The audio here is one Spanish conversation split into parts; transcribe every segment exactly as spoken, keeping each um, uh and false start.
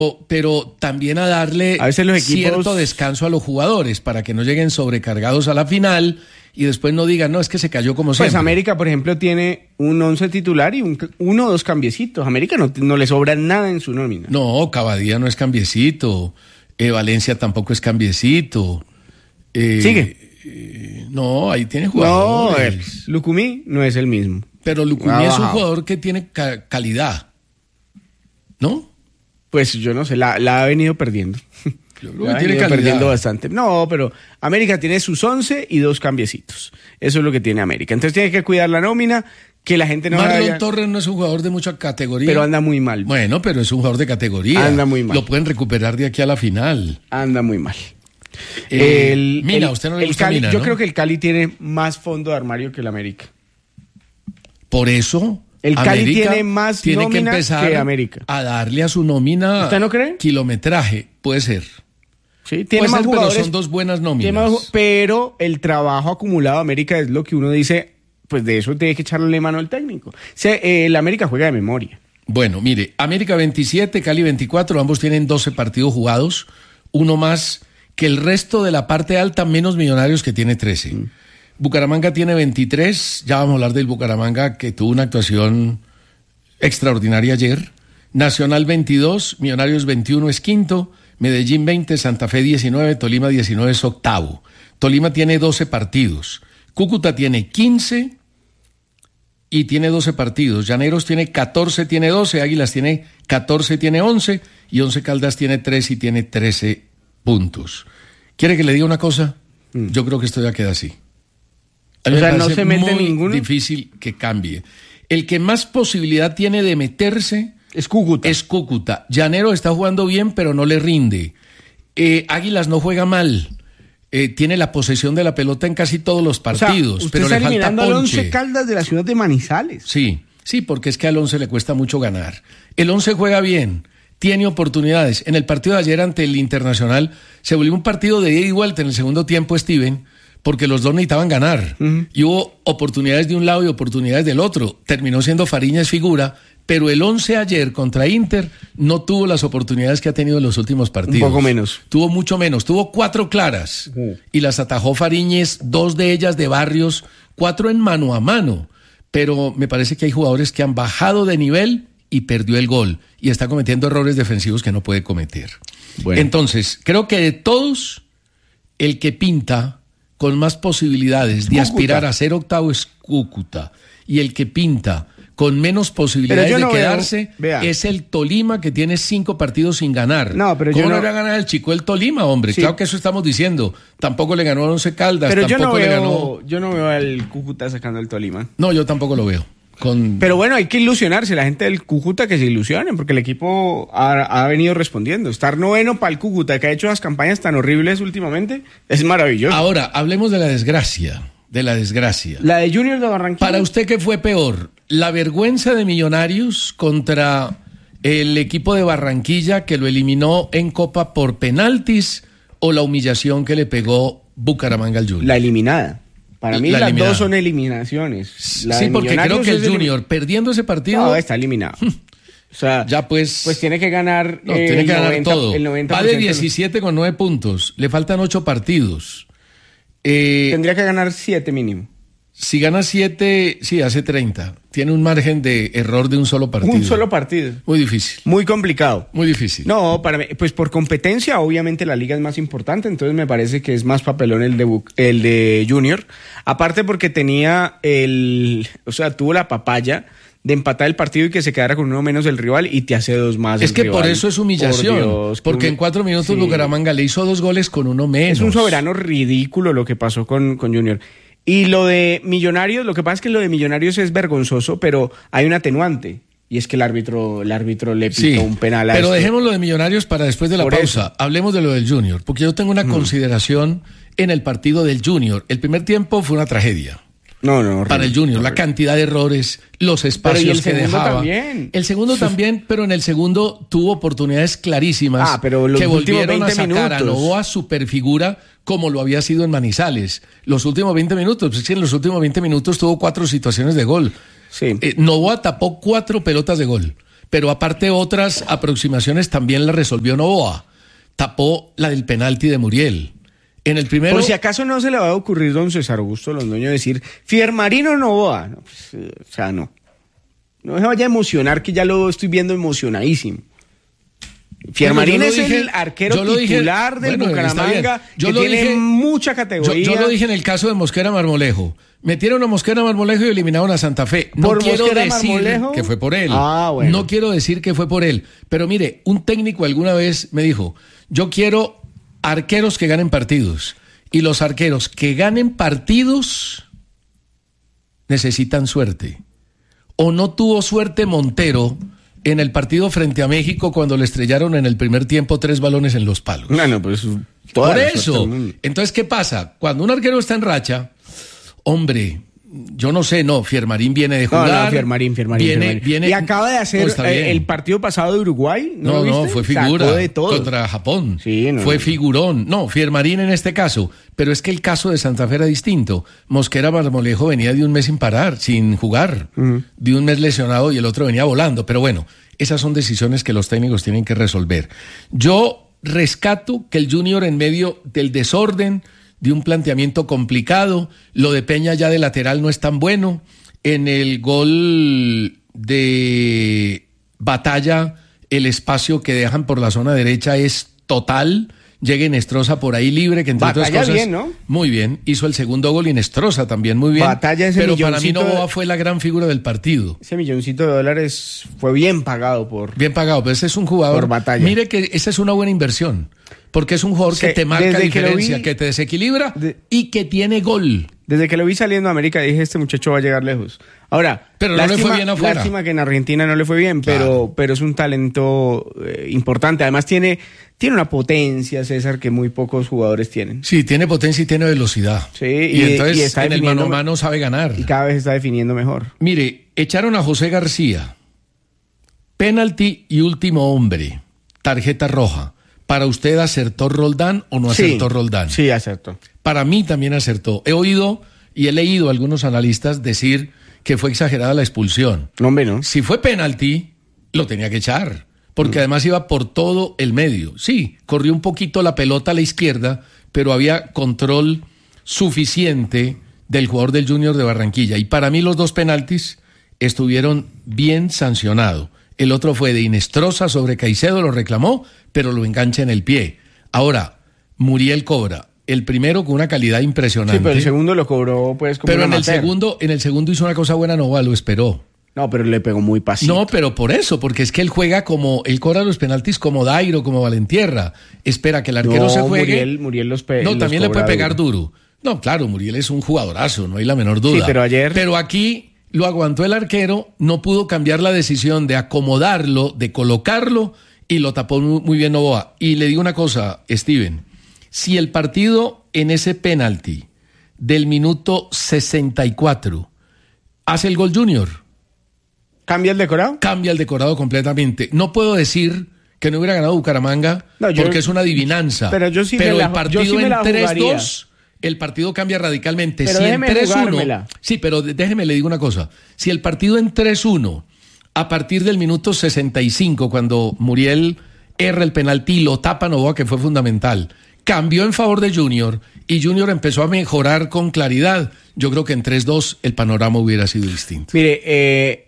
pero también a darle a veces los equipos... cierto descanso a los jugadores para que no lleguen sobrecargados a la final y después no digan, no, es que se cayó como siempre. Pues América, por ejemplo, tiene un once titular y un, uno o dos cambiecitos. América no, no le sobra nada en su nómina. No, Cavadía no es cambiecito, eh, Valencia tampoco es cambiecito. Eh, Sigue. Eh, no, ahí tiene jugadores. No, Lucumí no es el mismo. Pero Lucumí es un jugador que tiene ca- calidad, ¿no? Pues yo no sé, la, la ha venido perdiendo. Yo creo la que ha tiene venido calidad. perdiendo bastante. No, pero América tiene sus once y dos cambiecitos. Eso es lo que tiene América. Entonces tiene que cuidar la nómina, que la gente no Marlon vaya... Torres no es un jugador de mucha categoría. Pero anda muy mal. Bueno, pero es un jugador de categoría. Anda muy mal. Lo pueden recuperar de aquí a la final. Anda muy mal. Eh, el, Mina, el, usted no le el gusta Cali, Mina, yo ¿no? creo que el Cali tiene más fondo de armario que el América. Por eso El Cali América tiene más tiene que nómina empezar que América. a darle a su nómina. ¿Usted no cree? Kilometraje, puede ser. Sí, tiene Puede más ser, jugadores, pero son dos buenas tiene nóminas. más- pero el trabajo acumulado de América es lo que uno dice, pues de eso tiene que echarle mano al técnico. O sea, eh, el América juega de memoria. Bueno, mire, América veintisiete, Cali veinticuatro, ambos tienen doce partidos jugados, uno más que el resto de la parte alta, menos Millonarios que tiene trece. Mm. Bucaramanga tiene veintitrés, ya vamos a hablar del Bucaramanga que tuvo una actuación extraordinaria ayer. Nacional veintidós, Millonarios veintiuno es quinto, Medellín veinte, Santa Fe diecinueve, Tolima diecinueve es octavo. Tolima tiene doce partidos, Cúcuta tiene quince y tiene doce partidos, Llaneros tiene catorce, tiene doce, Águilas tiene catorce, tiene once y Once Caldas tiene tres y tiene trece puntos. ¿Quiere que le diga una cosa? Mm. Yo creo que esto ya queda así. O sea, no se mete muy ninguno. Difícil que cambie. El que más posibilidad tiene de meterse es Cúcuta. Es Cúcuta. Llanero está jugando bien, pero no le rinde. Eh, Águilas no juega mal. Eh, tiene la posesión de la pelota en casi todos los partidos, o sea, pero está le falta eliminando al ponche. Once Caldas de la ciudad de Manizales. Sí, sí, porque es que al Once le cuesta mucho ganar. El Once juega bien, tiene oportunidades. En el partido de ayer ante el Internacional se volvió un partido de ida y vuelta en el segundo tiempo, Steven, porque los dos necesitaban ganar. Uh-huh. Y hubo oportunidades de un lado y oportunidades del otro. Terminó siendo Fariñas figura, pero el Once ayer contra Inter no tuvo las oportunidades que ha tenido en los últimos partidos. Un poco menos. Tuvo mucho menos. Tuvo cuatro claras uh-huh. y las atajó Fariñez, dos de ellas de Barrios, cuatro en mano a mano. Pero me parece que hay jugadores que han bajado de nivel y perdió el gol. Y está cometiendo errores defensivos que no puede cometer. Bueno. Entonces, creo que de todos, el que pinta con más posibilidades de aspirar a ser octavo es Cúcuta. Y el que pinta con menos posibilidades no de quedarse veo, es el Tolima, que tiene cinco partidos sin ganar. No, pero ¿Cómo yo no no le va a ganar el chico el Tolima, hombre? Sí. Claro que eso estamos diciendo. Tampoco le ganó a Once Caldas, pero tampoco yo no le veo, ganó... yo no veo al Cúcuta sacando el Tolima. No, yo tampoco lo veo. Con... Pero bueno, hay que ilusionarse, la gente del Cúcuta que se ilusionen, porque el equipo ha, ha venido respondiendo. Estar noveno para el Cúcuta, que ha hecho las campañas tan horribles últimamente, es maravilloso. Ahora, hablemos de la desgracia, de la desgracia. La de Junior de Barranquilla. Para usted, ¿qué fue peor? ¿La vergüenza de Millonarios contra el equipo de Barranquilla que lo eliminó en Copa por penaltis o la humillación que le pegó Bucaramanga al Junior? La eliminada. Para mí la las eliminada. dos son eliminaciones. La sí, porque creo que el elim... Junior, perdiendo ese partido... No, está eliminado. O sea, ya pues... Pues tiene que ganar... No, eh, tiene que ganar noventa, todo. El noventa Va de diecisiete con nueve puntos. Le faltan ocho partidos. Eh, Tendría que ganar siete mínimo. Si gana siete, sí, hace treinta. Tiene un margen de error de un solo partido. Un solo partido. Muy difícil. Muy complicado. Muy difícil. No, para mí, pues por competencia, obviamente la liga es más importante, entonces me parece que es más papelón el de, el de Junior. Aparte porque tenía el... O sea, tuvo la papaya de empatar el partido y que se quedara con uno menos el rival y te hace dos más. Es que rival. por eso es humillación. Por Dios, porque un... en cuatro minutos sí. Bucaramanga le hizo dos goles con uno menos. Es un soberano ridículo lo que pasó con, con Junior. Y lo de Millonarios, lo que pasa es que lo de Millonarios es vergonzoso, pero hay un atenuante. Y es que el árbitro, el árbitro le pitó sí, un penal a pero esto. Dejemos lo de Millonarios para después de la por pausa. Eso. Hablemos de lo del Junior, porque yo tengo una mm. consideración en el partido del Junior. El primer tiempo fue una tragedia. No, no, horrible, para el Junior, horrible. La cantidad de errores, los espacios pero y el que dejaba. También. El segundo también, pero en el segundo tuvo oportunidades clarísimas ah, pero los que volvieron a sacar minutos. a Novoa superfigura como lo había sido en Manizales. Los últimos veinte minutos, pues es que en los últimos veinte minutos tuvo cuatro situaciones de gol. Sí. Eh, Novoa tapó cuatro pelotas de gol. pero aparte otras aproximaciones también la resolvió Novoa. Tapó la del penalti de Muriel. En el primero... Por si acaso no se le va a ocurrir don César Augusto Londoño decir Fiermarino Novoa. No, pues, eh, o sea, no. No se vaya a emocionar, que ya lo estoy viendo emocionadísimo. Fiermarín bueno, es dije, el arquero titular dije, del bueno, Bucaramanga, yo que lo tiene dije, mucha categoría. Yo, yo lo dije en el caso de Mosquera Marmolejo. Metieron a Mosquera Marmolejo y eliminaron a Santa Fe. No ¿Por quiero Mosquera decir Marmolejo? que fue por él. Ah, bueno. No quiero decir que fue por él. Pero mire, un técnico alguna vez me dijo, yo quiero arqueros que ganen partidos. Y los arqueros que ganen partidos necesitan suerte. ¿O no tuvo suerte Montero en el partido frente a México cuando le estrellaron en el primer tiempo tres balones en los palos? No, no, pues por eso. Entonces, ¿qué pasa? Cuando un arquero está en racha, hombre, yo no sé, no, Fiermarín viene de jugar. No, no, Fiermarín, Fiermarín, viene, Fiermarín. Viene, y acaba de hacer no, eh, el partido pasado de Uruguay. No, no, ¿lo viste? no, fue figura Sacó de todo. Contra Japón. Sí, no, fue no. figurón. No, Fiermarín en este caso. Pero es que el caso de Santa Fe era distinto. Mosquera Marmolejo venía de un mes sin parar, sin jugar. Uh-huh. De un mes lesionado y el otro venía volando. Pero bueno, esas son decisiones que los técnicos tienen que resolver. Yo rescato que el Junior, en medio del desorden, de un planteamiento complicado, lo de Peña ya de lateral no es tan bueno. En el gol de Batalla, el espacio que dejan por la zona derecha es total. Llega Inestrosa por ahí libre, que entre Batalla otras cosas... bien, ¿no? Muy bien. Hizo el segundo gol, Inestrosa también muy bien. Batalla ese pero para mí Novoa de... fue la gran figura del partido. Ese milloncito de dólares fue bien pagado por... Bien pagado, pero ese es un jugador... Por Batalla. Mire que esa es una buena inversión. Porque es un jugador sí, que te marca diferencia, que, vi, que te desequilibra de, y que tiene gol. Desde que lo vi saliendo a América dije, este muchacho va a llegar lejos. Ahora, pero no lástima, le fue bien afuera. Lástima que en Argentina no le fue bien, claro. pero, pero es un talento eh, importante. Además tiene, tiene una potencia, César, que muy pocos jugadores tienen. Sí, tiene potencia y tiene velocidad. Sí, y, y entonces y está en el mano a mano sabe ganar. Y cada vez está definiendo mejor. Mire, echaron a José García. Penalti y último hombre. Tarjeta roja. ¿Para usted acertó Roldán o no acertó sí, Roldán? Sí, acertó. Para mí también acertó. He oído y he leído a algunos analistas decir que fue exagerada la expulsión. No, hombre, no. Si fue penalti, lo tenía que echar, porque mm. además iba por todo el medio. Sí, corrió un poquito la pelota a la izquierda, pero había control suficiente del jugador del Junior de Barranquilla. Y para mí los dos penaltis estuvieron bien sancionados. El otro fue de Inestrosa sobre Caicedo, lo reclamó, pero lo engancha en el pie. Ahora, Muriel cobra. El primero con una calidad impresionante. Sí, pero el segundo lo cobró pues como Pero una en el segundo, en el segundo hizo una cosa buena, Novoa, lo esperó. No, pero le pegó muy pasito. No, pero por eso, porque es que él juega como, él cobra los penaltis como Dairo, como Valentierra. Espera que el arquero no, se juegue. Muriel, Muriel los pe- No, los también le puede pegar duro. duro. No, claro, Muriel es un jugadorazo, no hay la menor duda. Sí, pero ayer... Pero aquí lo aguantó el arquero, no pudo cambiar la decisión de acomodarlo, de colocarlo, y lo tapó muy bien Novoa. Y le digo una cosa, Steven, si el partido en ese penalti del minuto sesenta y cuatro hace el gol Junior, ¿cambia el decorado? Cambia el decorado completamente. No puedo decir que no hubiera ganado Bucaramanga, no, yo, porque es una adivinanza. Pero yo sí pero me la, el partido yo sí me la en tres dos, el partido cambia radicalmente. Pero si en tres uno, jugármela. sí, pero déjeme le digo una cosa. Si el partido en tres uno, a partir del minuto sesenta y cinco, cuando Muriel erra el penalti y lo tapa Novoa, que fue fundamental, cambió en favor de Junior y Junior empezó a mejorar con claridad, yo creo que en tres dos el panorama hubiera sido distinto. Mire, eh,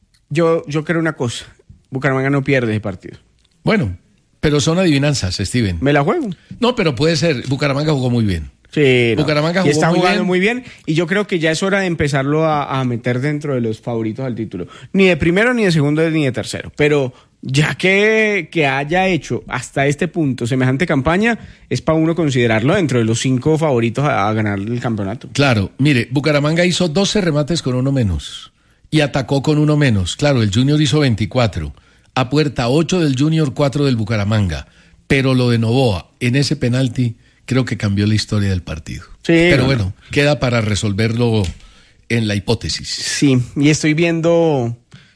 yo, yo creo una cosa, Bucaramanga no pierde ese partido. Bueno, pero son adivinanzas, Steven. ¿Me la juego? No, pero puede ser, Bucaramanga jugó muy bien. Sí, no. Bucaramanga jugó y está muy jugando bien. muy bien y yo creo que ya es hora de empezarlo a, a meter dentro de los favoritos al título. Ni de primero, ni de segundo, ni de tercero. Pero ya que, que haya hecho hasta este punto semejante campaña, es para uno considerarlo dentro de los cinco favoritos a, a ganar el campeonato. Claro, mire, Bucaramanga hizo doce remates con uno menos y atacó con uno menos. Claro, el Junior hizo veinticuatro. A puerta ocho del Junior, cuatro del Bucaramanga. Pero lo de Novoa en ese penalti creo que cambió la historia del partido. Sí, pero no, bueno, no. queda para resolverlo en la hipótesis. Sí, y estoy viendo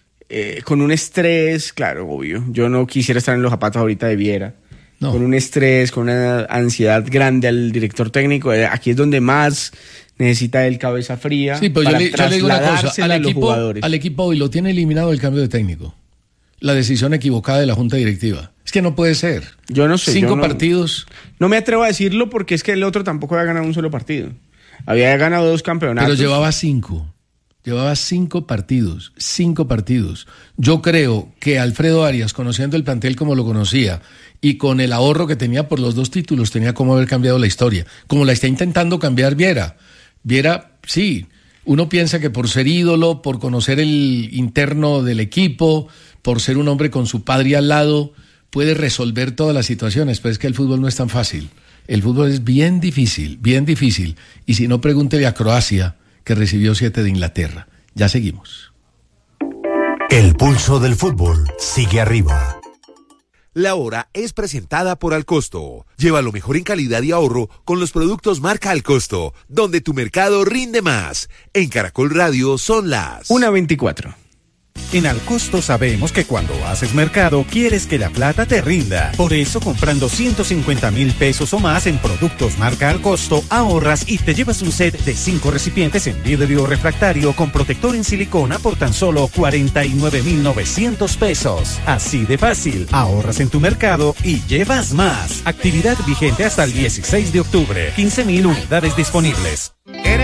eh, con un estrés, claro, obvio. Yo no quisiera estar en los zapatos ahorita de Viera. No. Con un estrés, con una ansiedad grande al director técnico. Aquí es donde más necesita el cabeza fría. Sí, pero yo le, yo le digo una cosa. Al a los equipo, jugadores. al equipo hoy lo tiene eliminado el cambio de técnico. la decisión equivocada de la Junta Directiva. Es que no puede ser. Yo no sé. Cinco yo no, partidos. No me atrevo a decirlo porque es que el otro tampoco había ganado un solo partido. Había ganado dos campeonatos. Pero llevaba cinco. Llevaba cinco partidos. Cinco partidos. Yo creo que Alfredo Arias, conociendo el plantel como lo conocía y con el ahorro que tenía por los dos títulos, tenía cómo haber cambiado la historia. Como la está intentando cambiar Viera. Viera, sí. Uno piensa que por ser ídolo, por conocer el interno del equipo, por ser un hombre con su padre al lado, puede resolver todas las situaciones, pero es que el fútbol no es tan fácil. El fútbol es bien difícil, bien difícil. Y si no, pregúntele a Croacia, que recibió siete de Inglaterra. Ya seguimos. El pulso del fútbol sigue arriba. La hora es presentada por Alcosto. Lleva lo mejor en calidad y ahorro con los productos marca Alcosto, donde tu mercado rinde más. En Caracol Radio son las una veinticuatro. En Alcosto sabemos que cuando haces mercado quieres que la plata te rinda. Por eso, comprando ciento cincuenta mil pesos o más en productos marca Alcosto, ahorras y te llevas un set de cinco recipientes en vidrio refractario con protector en silicona por tan solo cuarenta y nueve mil novecientos pesos. Así de fácil, ahorras en tu mercado y llevas más. Actividad vigente hasta el dieciséis de octubre. quince mil unidades disponibles.